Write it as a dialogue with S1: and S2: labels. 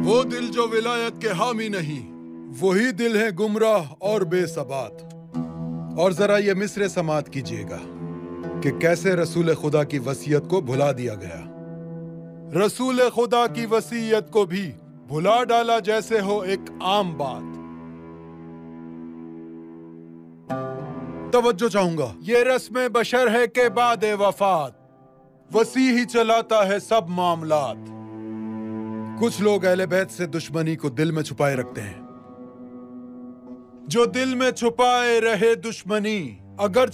S1: वो दिल जो विलायत के हामी नहीं, वही दिल है गुमराह और बेसबात। और जरा ये मिसरे समात कीजिएगा कि कैसे रसूल खुदा की वसीयत को भुला दिया गया। रसूल खुदा की वसीयत को भी भुला डाला जैसे हो एक आम बात। तवज्जो चाहूंगा, ये रस्म बशर है के बाद वफात वसी ही चलाता है सब मामलात। कुछ लोग अहले बैत से दुश्मनी को दिल में छुपाए रखते हैं। जो दिल में छुपाए रहे दुश्मनी, अगर